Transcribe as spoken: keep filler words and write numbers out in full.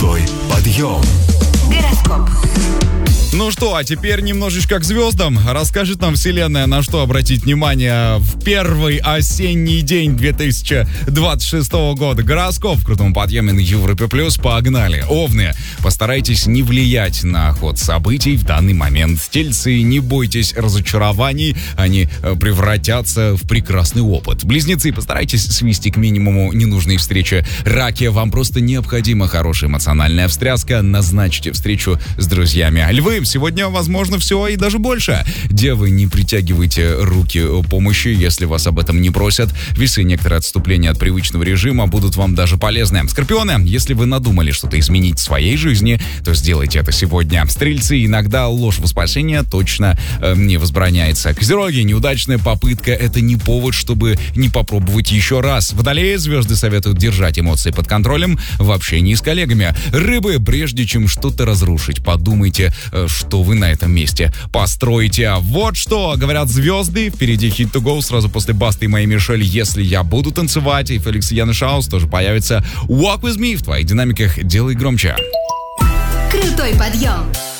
Крутой подъем. Гороскоп. Ну что, а теперь немножечко к звездам. Расскажет нам Вселенная, на что обратить внимание в первый осенний день две тысячи двадцать шестого года. Гороскоп в крутом подъеме на Европе плюс. Погнали. Овны, постарайтесь не влиять на ход событий в данный момент. Тельцы, не бойтесь разочарований, они превратятся в прекрасный опыт. Близнецы, постарайтесь свести к минимуму ненужные встречи. Раки, вам просто необходима хорошая эмоциональная встряска. Назначьте встречу с друзьями. Львы, сегодня возможно все и даже больше. Девы, не притягивайте руки помощи, если вас об этом не просят. Весы, некоторые отступления от привычного режима будут вам даже полезны. Скорпионы, если вы надумали что-то изменить в своей жизни, то сделайте это сегодня. Стрельцы, иногда ложь во спасение точно э, не возбраняется. Козероги, неудачная попытка — это не повод, чтобы не попробовать еще раз. Водолеи, звезды советуют держать эмоции под контролем в общении с коллегами. Рыбы, прежде чем что-то разрушить, подумайте, э, что вы на этом месте построите. А вот что говорят звезды. Впереди Hit to Go сразу после Басты и Моей Мишель «Если я буду танцевать». И Феликс Янышаус тоже появится «Walk with me». В твоих динамиках делай громче. Крутой подъем.